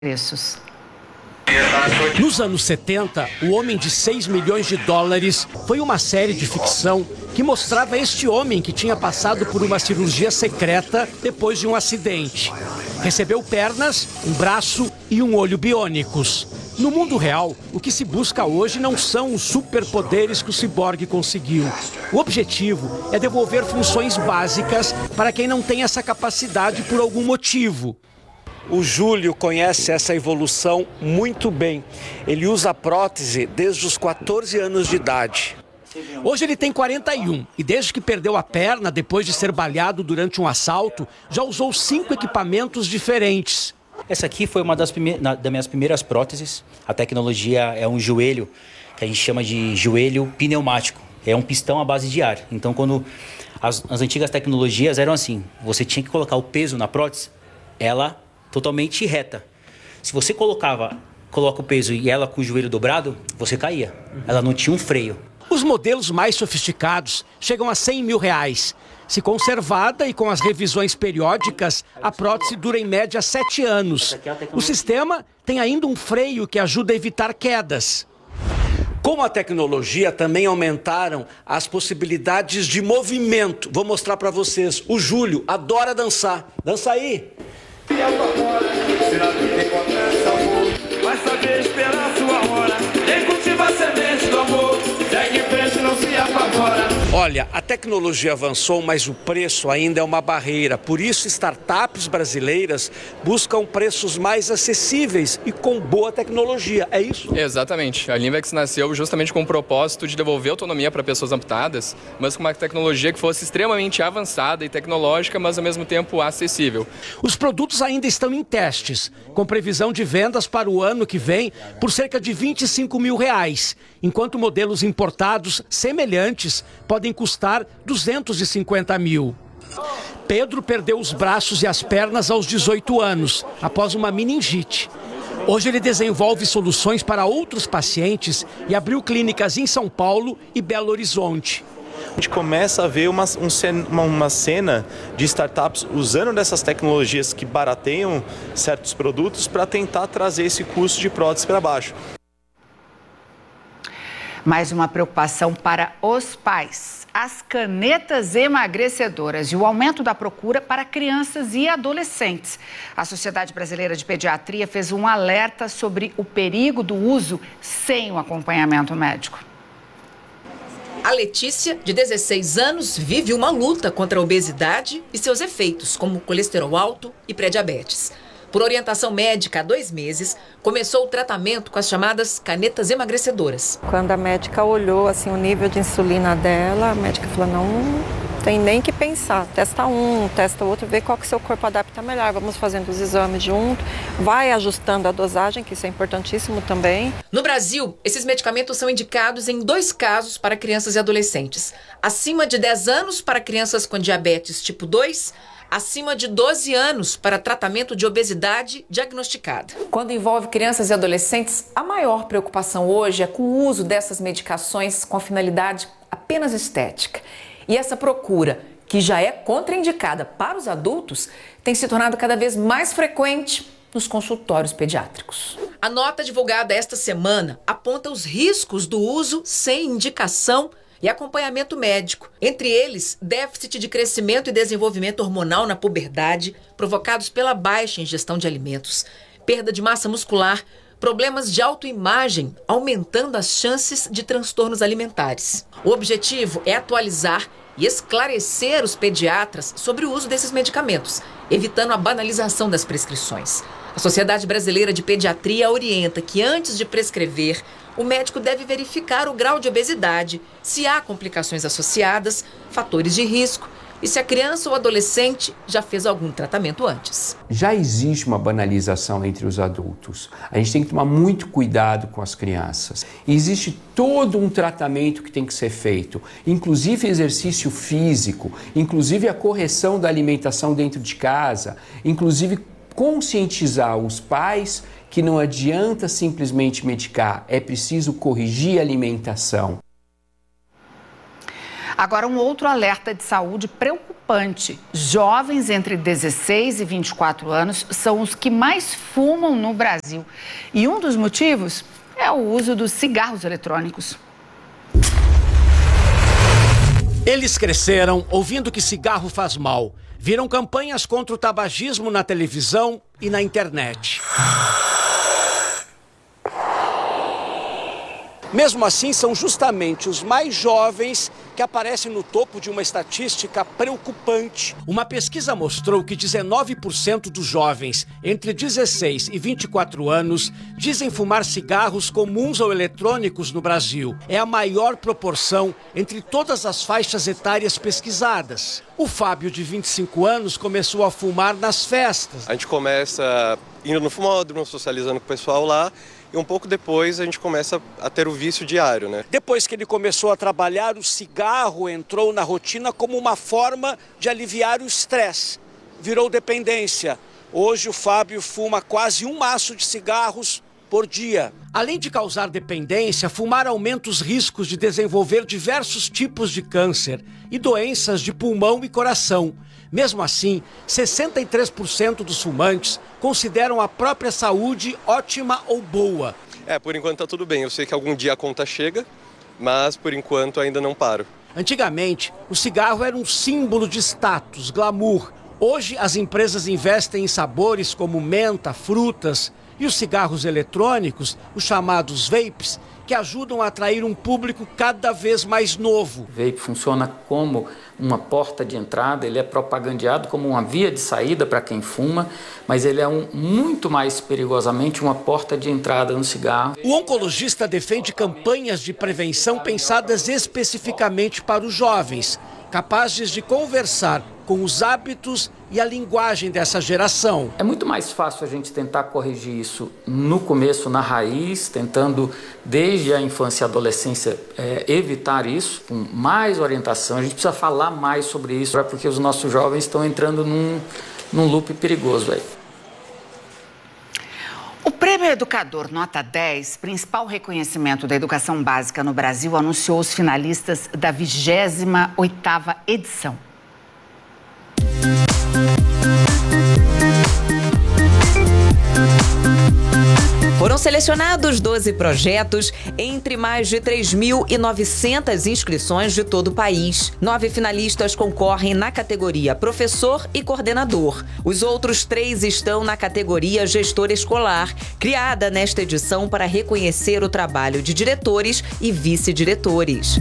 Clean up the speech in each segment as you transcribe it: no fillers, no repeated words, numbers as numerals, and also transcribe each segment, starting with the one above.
preços. Nos anos 70, O Homem de 6 milhões de dólares foi uma série de ficção que mostrava este homem que tinha passado por uma cirurgia secreta depois de um acidente. Recebeu pernas, um braço e um olho biônicos. No mundo real, o que se busca hoje não são os superpoderes que o ciborgue conseguiu. O objetivo é devolver funções básicas para quem não tem essa capacidade por algum motivo. O Júlio conhece essa evolução muito bem. Ele usa prótese desde os 14 anos de idade. Hoje ele tem 41 e desde que perdeu a perna depois de ser baleado durante um assalto, já usou 5 equipamentos diferentes. Essa aqui foi uma das minhas primeiras próteses. A tecnologia é um joelho, que a gente chama de joelho pneumático. É um pistão à base de ar. Então, quando as antigas tecnologias eram assim, você tinha que colocar o peso na prótese, ela totalmente reta. Se você coloca o peso e ela com o joelho dobrado, você caía. Ela não tinha um freio. Os modelos mais sofisticados chegam a R$100 mil. Se conservada e com as revisões periódicas, a prótese dura em média 7 anos. O sistema tem ainda um freio que ajuda a evitar quedas. Com a tecnologia também aumentaram as possibilidades de movimento. Vou mostrar para vocês. O Júlio adora dançar. Dança aí. Vai saber esperar sua hora. Nem cultiva a semente do amor. Segue em frente, não se apavora. Olha, a tecnologia avançou, mas o preço ainda é uma barreira. Por isso, startups brasileiras buscam preços mais acessíveis e com boa tecnologia. É isso? Exatamente. A Limbex nasceu justamente com o propósito de devolver autonomia para pessoas amputadas, mas com uma tecnologia que fosse extremamente avançada e tecnológica, mas ao mesmo tempo acessível. Os produtos ainda estão em testes, com previsão de vendas para o ano que vem por cerca de R$25 mil, enquanto modelos importados semelhantes podem custar R$250 mil. Pedro perdeu os braços e as pernas aos 18 anos, após uma meningite. Hoje ele desenvolve soluções para outros pacientes e abriu clínicas em São Paulo e Belo Horizonte. A gente começa a ver uma cena de startups usando dessas tecnologias que barateiam certos produtos para tentar trazer esse custo de prótese para baixo. Mais uma preocupação para os pais. As canetas emagrecedoras e o aumento da procura para crianças e adolescentes. A Sociedade Brasileira de Pediatria fez um alerta sobre o perigo do uso sem o acompanhamento médico. A Letícia, de 16 anos, vive uma luta contra a obesidade e seus efeitos, como colesterol alto e pré-diabetes. Por orientação médica, há 2 meses, começou o tratamento com as chamadas canetas emagrecedoras. Quando a médica olhou assim, o nível de insulina dela, a médica falou, não tem nem que pensar. Testa um, testa outro, vê qual que seu corpo adapta melhor. Vamos fazendo os exames junto, vai ajustando a dosagem, que isso é importantíssimo também. No Brasil, esses medicamentos são indicados em 2 casos para crianças e adolescentes. Acima de 10 anos para crianças com diabetes tipo 2, acima de 12 anos para tratamento de obesidade diagnosticada. Quando envolve crianças e adolescentes, a maior preocupação hoje é com o uso dessas medicações com a finalidade apenas estética. E essa procura, que já é contraindicada para os adultos, tem se tornado cada vez mais frequente nos consultórios pediátricos. A nota divulgada esta semana aponta os riscos do uso sem indicação e acompanhamento médico. Entre eles, déficit de crescimento e desenvolvimento hormonal na puberdade, provocados pela baixa ingestão de alimentos, perda de massa muscular, problemas de autoimagem, aumentando as chances de transtornos alimentares. O objetivo é atualizar e esclarecer os pediatras sobre o uso desses medicamentos, evitando a banalização das prescrições. A Sociedade Brasileira de Pediatria orienta que, antes de prescrever, o médico deve verificar o grau de obesidade, se há complicações associadas, fatores de risco e se a criança ou adolescente já fez algum tratamento antes. Já existe uma banalização entre os adultos. A gente tem que tomar muito cuidado com as crianças. E existe todo um tratamento que tem que ser feito, inclusive exercício físico, inclusive a correção da alimentação dentro de casa, inclusive conscientizar os pais que não adianta simplesmente medicar, é preciso corrigir a alimentação. Agora, um outro alerta de saúde preocupante. Jovens entre 16 e 24 anos são os que mais fumam no Brasil. E um dos motivos é o uso dos cigarros eletrônicos. Eles cresceram ouvindo que cigarro faz mal. Viram campanhas contra o tabagismo na televisão e na internet. Mesmo assim, são justamente os mais jovens que aparecem no topo de uma estatística preocupante. Uma pesquisa mostrou que 19% dos jovens entre 16 e 24 anos dizem fumar cigarros comuns ou eletrônicos no Brasil. É a maior proporção entre todas as faixas etárias pesquisadas. O Fábio, de 25 anos, começou a fumar nas festas. A gente começa indo no fumódromo, socializando com o pessoal lá. E um pouco depois a gente começa a ter o vício diário, né? Depois que ele começou a trabalhar, o cigarro entrou na rotina como uma forma de aliviar o estresse. Virou dependência. Hoje o Fábio fuma quase um maço de cigarros por dia. Além de causar dependência, fumar aumenta os riscos de desenvolver diversos tipos de câncer e doenças de pulmão e coração. Mesmo assim, 63% dos fumantes consideram a própria saúde ótima ou boa. Por enquanto tá tudo bem. Eu sei que algum dia a conta chega, mas por enquanto ainda não paro. Antigamente, o cigarro era um símbolo de status, glamour. Hoje, as empresas investem em sabores como menta, frutas e os cigarros eletrônicos, os chamados vapes, que ajudam a atrair um público cada vez mais novo. O vape funciona como uma porta de entrada, ele é propagandeado como uma via de saída para quem fuma, mas ele é muito mais perigosamente uma porta de entrada no cigarro. O oncologista defende campanhas de prevenção pensadas especificamente para os jovens, capazes de conversar com os hábitos e a linguagem dessa geração. É muito mais fácil a gente tentar corrigir isso no começo, na raiz, tentando desde a infância e adolescência evitar isso, com mais orientação. A gente precisa falar mais sobre isso, porque os nossos jovens estão entrando num loop perigoso aí. O Prêmio Educador Nota 10, principal reconhecimento da educação básica no Brasil, anunciou os finalistas da 28ª edição. Foram selecionados 12 projetos entre mais de 3.900 inscrições de todo o país. 9 finalistas concorrem na categoria professor e coordenador. Os outros 3 estão na categoria gestor escolar, criada nesta edição para reconhecer o trabalho de diretores e vice-diretores.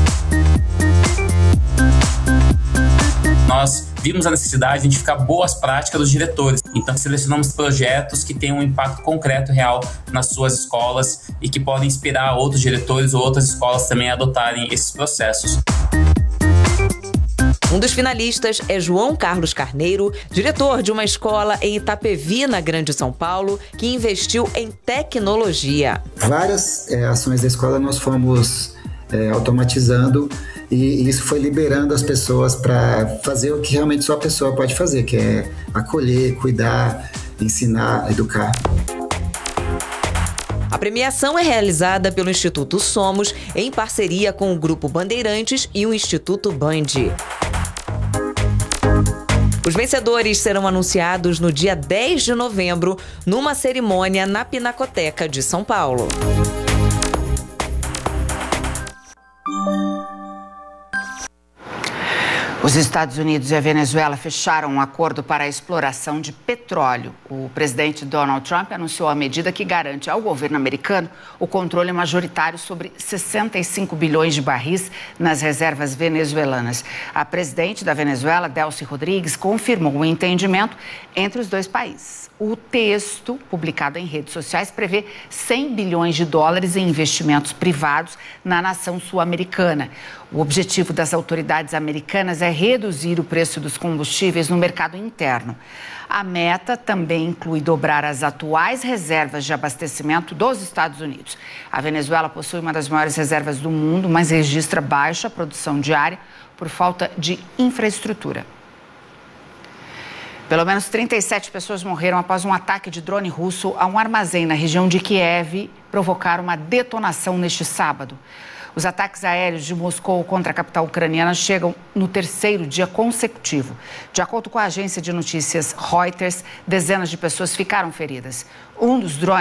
Nós vimos a necessidade de identificar boas práticas dos diretores. Então, selecionamos projetos que tenham um impacto concreto, real, nas suas escolas e que podem inspirar outros diretores ou outras escolas também a adotarem esses processos. Um dos finalistas é João Carlos Carneiro, diretor de uma escola em Itapevi, na Grande São Paulo, que investiu em tecnologia. Várias ações da escola nós fomos automatizando e isso foi liberando as pessoas para fazer o que realmente só a pessoa pode fazer, que é acolher, cuidar, ensinar, educar. A premiação é realizada pelo Instituto Somos, em parceria com o Grupo Bandeirantes e o Instituto Band. Os vencedores serão anunciados no dia 10 de novembro, numa cerimônia na Pinacoteca de São Paulo. Os Estados Unidos e a Venezuela fecharam um acordo para a exploração de petróleo. O presidente Donald Trump anunciou a medida que garante ao governo americano o controle majoritário sobre 65 bilhões de barris nas reservas venezuelanas. A presidente da Venezuela, Delcy Rodrigues, confirmou o entendimento entre os dois países. O texto, publicado em redes sociais, prevê 100 bilhões de dólares em investimentos privados na nação sul-americana. O objetivo das autoridades americanas é reduzir o preço dos combustíveis no mercado interno. A meta também inclui dobrar as atuais reservas de abastecimento dos Estados Unidos. A Venezuela possui uma das maiores reservas do mundo, mas registra baixa produção diária por falta de infraestrutura. Pelo menos 37 pessoas morreram após um ataque de drone russo a um armazém na região de Kiev provocar uma detonação neste sábado. Os ataques aéreos de Moscou contra a capital ucraniana chegam no 3º dia consecutivo. De acordo com a agência de notícias Reuters, dezenas de pessoas ficaram feridas. Um dos drones